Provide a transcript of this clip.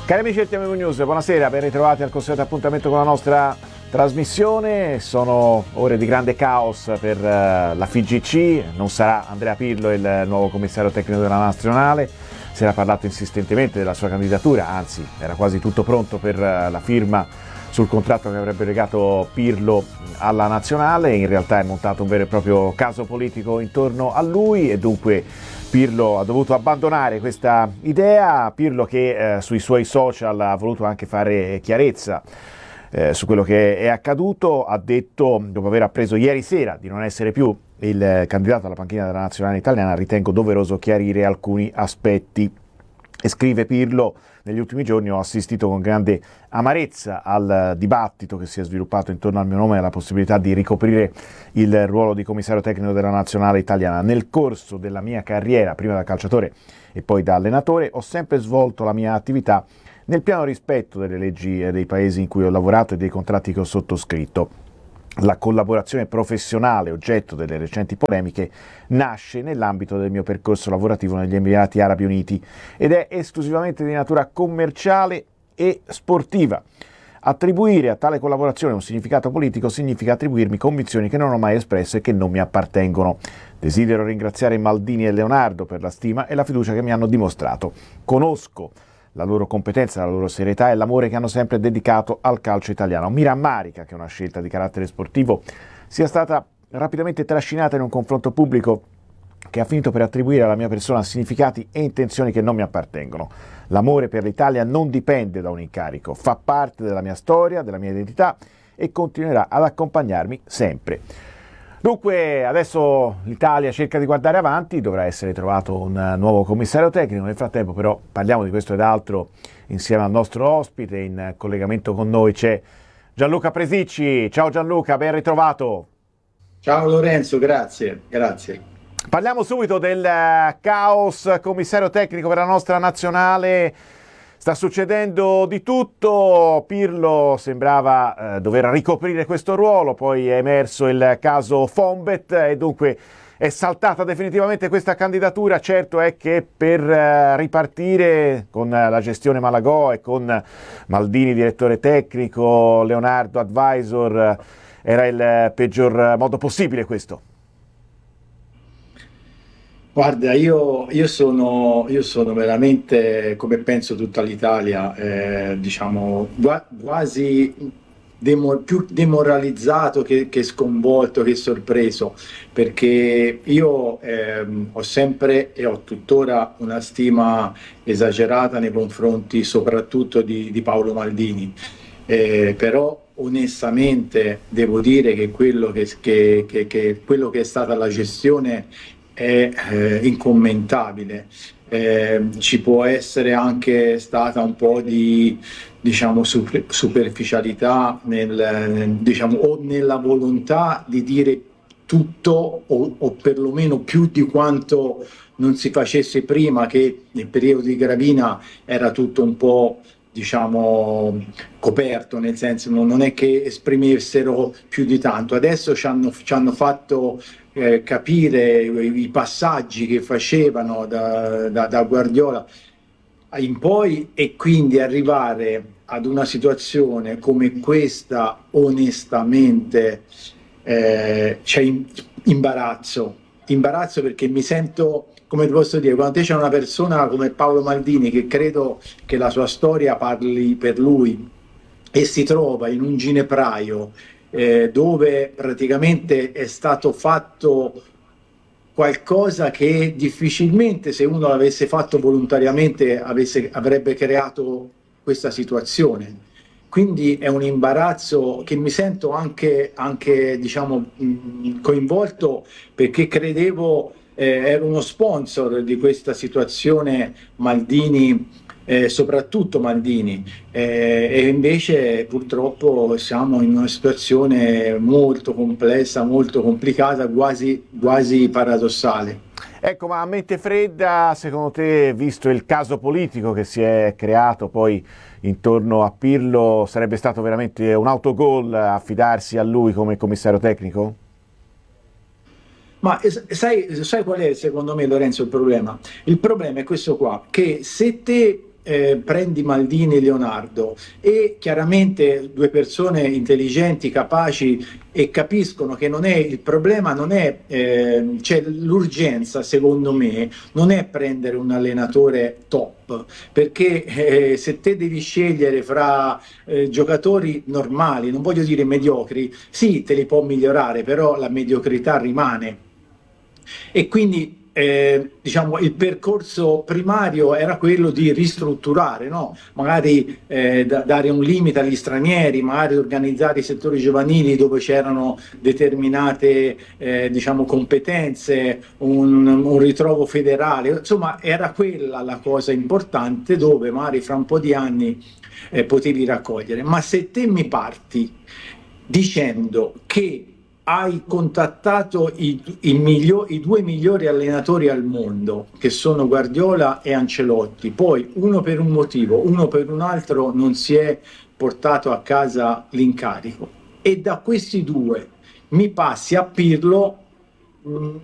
Cari amici del TMV News, buonasera, ben ritrovati al consueto appuntamento con la nostra trasmissione. Sono ore di grande caos per la FIGC, non sarà Andrea Pirlo il nuovo commissario tecnico della nazionale, si era parlato insistentemente della sua candidatura, anzi era quasi tutto pronto per la firma sul contratto che avrebbe legato Pirlo alla nazionale. In realtà è montato un vero e proprio caso politico intorno a lui e dunque Pirlo ha dovuto abbandonare questa idea. Pirlo che sui suoi social ha voluto anche fare chiarezza su quello che è accaduto, ha detto, dopo aver appreso ieri sera di non essere più il candidato alla panchina della nazionale italiana, ritengo doveroso chiarire alcuni aspetti. E scrive Pirlo: negli ultimi giorni ho assistito con grande amarezza al dibattito che si è sviluppato intorno al mio nome e alla possibilità di ricoprire il ruolo di commissario tecnico della nazionale italiana. Nel corso della mia carriera, prima da calciatore e poi da allenatore, ho sempre svolto la mia attività nel pieno rispetto delle leggi dei paesi in cui ho lavorato e dei contratti che ho sottoscritto. La collaborazione professionale, oggetto delle recenti polemiche, nasce nell'ambito del mio percorso lavorativo negli Emirati Arabi Uniti ed è esclusivamente di natura commerciale e sportiva. Attribuire a tale collaborazione un significato politico significa attribuirmi convinzioni che non ho mai espresso e che non mi appartengono. Desidero ringraziare Maldini e Leonardo per la stima e la fiducia che mi hanno dimostrato. Conosco la loro competenza, la loro serietà e l'amore che hanno sempre dedicato al calcio italiano. Mi rammarica che una scelta di carattere sportivo sia stata rapidamente trascinata in un confronto pubblico che ha finito per attribuire alla mia persona significati e intenzioni che non mi appartengono. L'amore per l'Italia non dipende da un incarico, fa parte della mia storia, della mia identità e continuerà ad accompagnarmi sempre. Dunque adesso l'Italia cerca di guardare avanti, dovrà essere trovato un nuovo commissario tecnico. Nel frattempo però parliamo di questo ed altro insieme al nostro ospite. In collegamento con noi c'è Gianluca Presicci. Ciao Gianluca, ben ritrovato. Ciao Lorenzo, grazie. Parliamo subito del caos commissario tecnico per la nostra nazionale. Sta succedendo di tutto, Pirlo sembrava dover ricoprire questo ruolo, poi è emerso il caso Fonbet e dunque è saltata definitivamente questa candidatura. Certo è che per ripartire con la gestione Malagò e con Maldini direttore tecnico, Leonardo advisor, era il peggior modo possibile questo. Guarda, io sono veramente, come penso tutta l'Italia, diciamo, quasi più demoralizzato che sconvolto, che sorpreso, perché io ho sempre e ho tuttora una stima esagerata nei confronti soprattutto di Paolo Maldini. Però onestamente devo dire che quello che è stata la gestione è incommentabile. Ci può essere anche stata un po' di, diciamo, superficialità diciamo, o nella volontà di dire tutto o perlomeno più di quanto non si facesse prima, che nel periodo di Gravina era tutto un po', diciamo, coperto, nel senso non è che esprimessero più di tanto. Adesso ci hanno fatto capire i passaggi che facevano da Guardiola in poi, e quindi arrivare ad una situazione come questa, onestamente c'è imbarazzo perché mi sento, come ti posso dire, quando c'è una persona come Paolo Maldini, che credo che la sua storia parli per lui, e si trova in un ginepraio dove praticamente è stato fatto qualcosa che difficilmente, se uno l'avesse fatto volontariamente, avrebbe creato questa situazione. Quindi è un imbarazzo che mi sento anche diciamo, coinvolto, perché credevo ero uno sponsor di questa situazione Maldini, soprattutto Maldini, e invece purtroppo siamo in una situazione molto complessa, molto complicata, quasi paradossale. Ecco, ma a mente fredda, secondo te, visto il caso politico che si è creato poi intorno a Pirlo, sarebbe stato veramente un autogol affidarsi a lui come commissario tecnico? Ma sai qual è secondo me, Lorenzo, il problema? Il problema è questo qua, che se te prendi Maldini e Leonardo, e chiaramente due persone intelligenti, capaci, e capiscono che non è il problema, non è, cioè l'urgenza secondo me non è prendere un allenatore top, perché se te devi scegliere fra giocatori normali, non voglio dire mediocri, sì, te li può migliorare, però la mediocrità rimane. E quindi diciamo, il percorso primario era quello di ristrutturare, no? Magari dare un limite agli stranieri, magari organizzare i settori giovanili dove c'erano determinate diciamo, competenze, un ritrovo federale, insomma era quella la cosa importante dove magari fra un po' di anni potevi raccogliere. Ma se te mi parti dicendo che hai contattato i due migliori allenatori al mondo, che sono Guardiola e Ancelotti, poi uno per un motivo, uno per un altro non si è portato a casa l'incarico, e da questi due mi passi a Pirlo,